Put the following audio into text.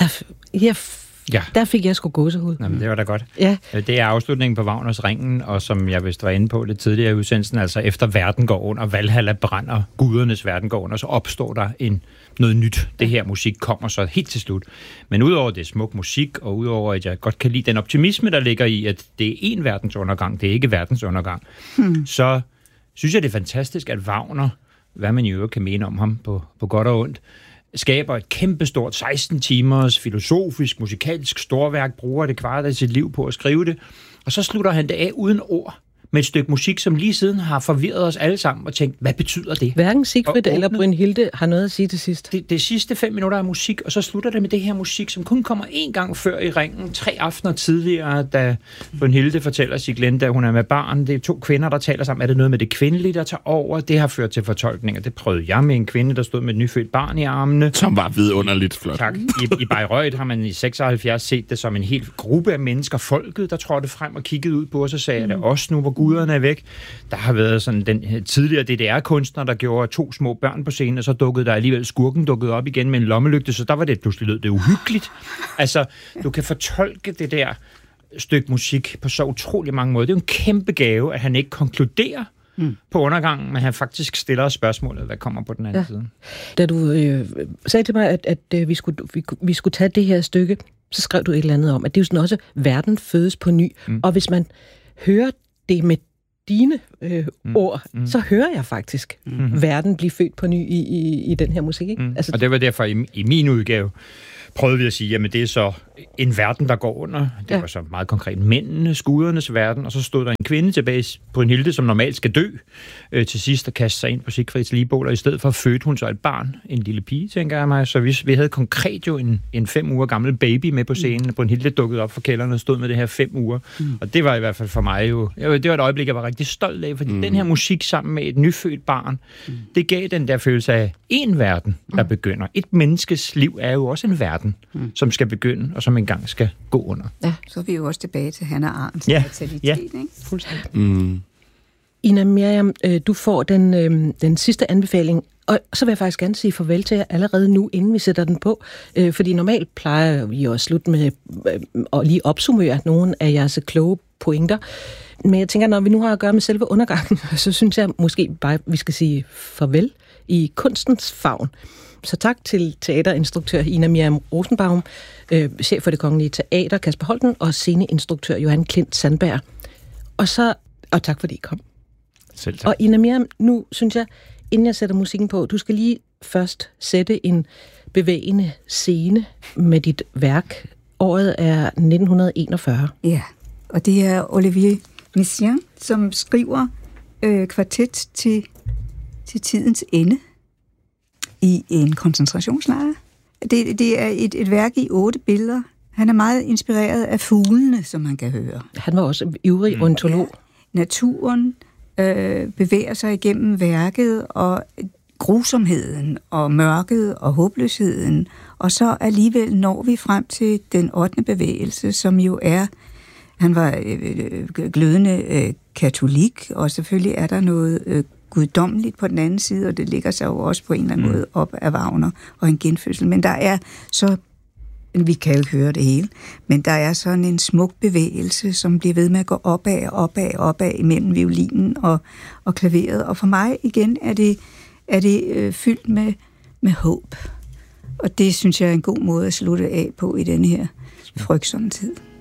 Der fik jeg sgu gåsehud. Jamen, det var da godt. Ja. Det er afslutningen på Wagners Ringen, og som jeg vist var inde på lidt tidligere i udsendelsen, altså efter verden går under, Valhalla brænder, gudernes verden går under, så opstår der noget nyt. Det her musik kommer så helt til slut. Men udover det smuk musik, og udover at jeg godt kan lide den optimisme, der ligger i, at det er én verdensundergang, det er ikke verdensundergang, så synes jeg, det er fantastisk, at Wagner, hvad man i øvrigt kan mene om ham på godt og ondt, skaber et kæmpestort 16 timers filosofisk, musikalsk storværk, bruger det kvart af sit liv på at skrive det, og så slutter han det af uden ord, med et stykke musik, som lige siden har forvirret os alle sammen og tænkt, hvad betyder det? Hverken Siegfried eller Brynhilde har noget at sige til sidst. Det sidste 5 minutter er musik, og så slutter det med det her musik, som kun kommer 1 gang før i ringen, 3 aftener tidligere, da Brynhilde fortæller Sieglinde, da hun er med barn. Det er 2 kvinder, der taler sammen. Er det noget med det kvindelige, der tager over? Det har ført til fortolkninger. Det prøvede jeg med en kvinde, der stod med et nyfødt barn i armene. Som var vidunderligt flot. Tak. I Bayreuth har man i 76 set det som en hel gruppe af mennesker, folket, der trådte frem og kiggede ud på os og sagde, at det er os nu, hvor guderne er væk. Der har været sådan den tidligere DDR-kunstner, der gjorde 2 små børn på scenen, og så dukkede der alligevel skurken op igen med en lommelygte, så der var det pludselig lød det uhyggeligt. Altså, du kan fortolke det der stykke musik på så utrolig mange måder. Det er jo en kæmpe gave, at han ikke konkluderer på undergangen, men han faktisk stiller spørgsmålet, hvad kommer på den anden side. Da du sagde til mig, at vi skulle tage det her stykke, så skrev du et eller andet om, at det er jo sådan også, verden fødes på ny. Og hvis man hører det med dine ord, så hører jeg faktisk verden blive født på ny i den her musik. Ikke? Altså, og det var derfor i min udgave, prøvede vi at sige, jamen det er så en verden, der går under. Det var så meget konkret mændenes, gudernes verden, og så stod der en kvinde tilbage på en Hilde, som normalt skal dø til sidst og kaste sig ind på Siegfrieds ligbål, og i stedet for fødte hun så et barn, en lille pige, tænker jeg mig. Så vi havde konkret jo en 5 uger gammel baby med på scenen, på en Hilde dukkede op for kælderen og stod med det her 5 uger. Og det var i hvert fald for mig jo, det var et øjeblik, jeg var rigtig stolt af, fordi den her musik sammen med et nyfødt barn, det gav den der følelse af en verden, der begynder. Et menneskes liv er jo også en verden, som skal begynde, og som engang skal gå under. Ja, så er vi jo også tilbage til Hannah Arendts mentalitet, ikke? Fuldstændig. Ina Miriam, du får den sidste anbefaling, og så vil jeg faktisk gerne sige farvel til jer allerede nu, inden vi sætter den på, fordi normalt plejer vi jo at slutte med at lige opsummere nogle af jeres kloge pointer, men jeg tænker, når vi nu har at gøre med selve undergangen, så synes jeg måske bare, vi skal sige farvel i kunstens favn. Så tak til teaterinstruktør Ina Miriam Rosenbaum, chef for Det Kongelige Teater Kasper Holten og sceneinstruktør Johan Klint Sandberg. Og tak fordi I kom. Selv tak. Og Ina Miriam, nu synes jeg, inden jeg sætter musikken på, du skal lige først sætte en bevægende scene med dit værk. Året er 1941. Ja, og det er Olivier Messiaen, som skriver kvartet til tidens ende i en koncentrationslejr. Det er et værk i 8 billeder. Han er meget inspireret af fuglene, som man kan høre. Han var også ivrig ornitolog. Ja. Naturen bevæger sig igennem værket, og grusomheden, og mørket, og håbløsheden. Og så alligevel når vi frem til den 8. bevægelse, som jo er... Han var glødende katolik, og selvfølgelig er der noget guddommeligt på den anden side, og det ligger sig jo også på en eller anden måde op af Wagner og en genfødsel. Men der er så, vi kan jo ikke høre det hele, men der er sådan en smuk bevægelse, som bliver ved med at gå opad imellem violinen og klaveret. Og for mig igen er det fyldt med håb. Og det synes jeg er en god måde at slutte af på i denne her frygtsomme tid.